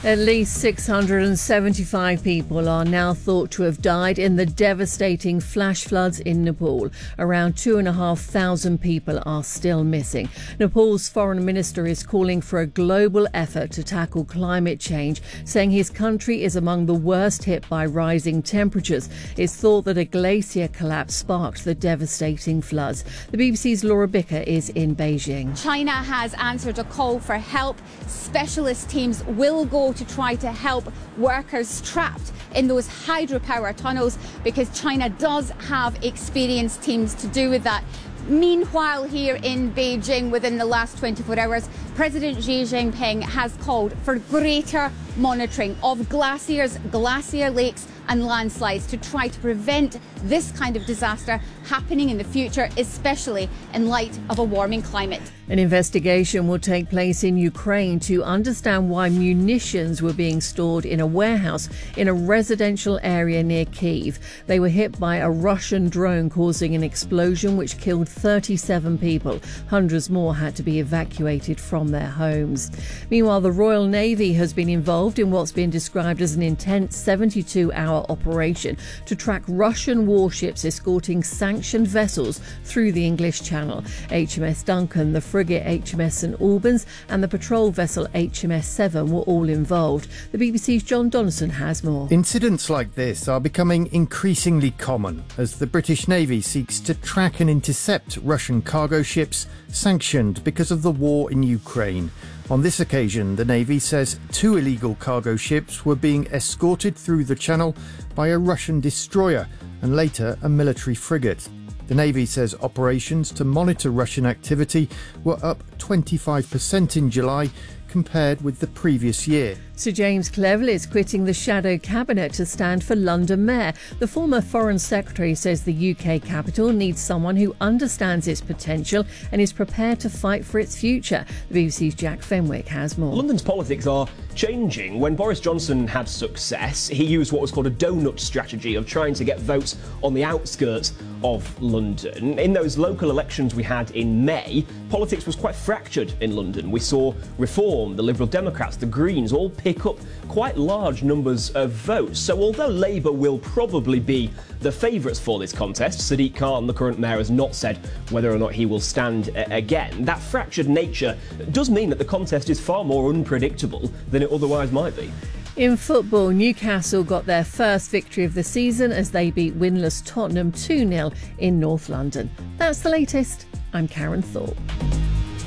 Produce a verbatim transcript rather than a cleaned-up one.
At least six hundred seventy-five people are now thought to have died in the devastating flash floods in Nepal. Around two and a half thousand people are still missing. Nepal's foreign minister is calling for a global effort to tackle climate change, saying his country is among the worst hit by rising temperatures. It's thought that a glacier collapse sparked the devastating floods. The B B C's Laura Bicker is in Beijing. China has answered a call for help. Specialist teams will go to try to help workers trapped in those hydropower tunnels because China does have experienced teams to do with that. Meanwhile, here in Beijing, within the last twenty-four hours, President Xi Jinping has called for greater monitoring of glaciers, glacier lakes and landslides to try to prevent this kind of disaster happening in the future, especially in light of a warming climate. An investigation will take place in Ukraine to understand why munitions were being stored in a warehouse in a residential area near Kyiv. They were hit by a Russian drone, causing an explosion which killed thirty-seven people. Hundreds more had to be evacuated from their homes. Meanwhile, the Royal Navy has been involved in what's been described as an intense seventy-two hour operation to track Russian warships escorting sanctioned vessels through the English Channel. H M S Duncan, the frigate H M S St Albans and the patrol vessel H M S Seven were all involved. The B B C's John Donaldson has more. Incidents like this are becoming increasingly common as the British Navy seeks to track and intercept Russian cargo ships sanctioned because of the war in Ukraine. On this occasion, the Navy says two illegal cargo ships were being escorted through the channel by a Russian destroyer and later a military frigate. The Navy says operations to monitor Russian activity were up twenty-five percent in July compared with the previous year. Sir James Cleverly is quitting the shadow cabinet to stand for London Mayor. The former Foreign Secretary says the U K capital needs someone who understands its potential and is prepared to fight for its future. The B B C's Jack Fenwick has more. London's politics are changing. When Boris Johnson had success, he used what was called a donut strategy of trying to get votes on the outskirts of London. In those local elections we had in May, politics was quite fractured in London. We saw Reform, the Liberal Democrats, the Greens all pick up quite large numbers of votes. So although Labour will probably be the favourites for this contest, Sadiq Khan, the current mayor, has not said whether or not he will stand again. That fractured nature does mean that the contest is far more unpredictable than it otherwise might be. In football, Newcastle got their first victory of the season as they beat winless Tottenham two nil in North London. That's the latest. I'm Karen Thorpe.